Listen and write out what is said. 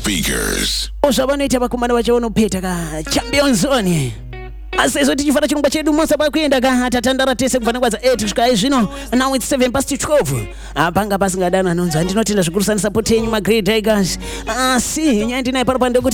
speakers. Osabanoita bakumana bachaona upeta ka Champions Zone. Asezo tichifana chirungwa chedu Musa bakuenda ka atatandara tese kufana kwaza 8 kusvika zvino. Now it's 7 past 12. Apanga pasingadana nonzo andinotenda zvikuru sana support yenyu ma Great Tigers. Si nyandi naye parapanda kuti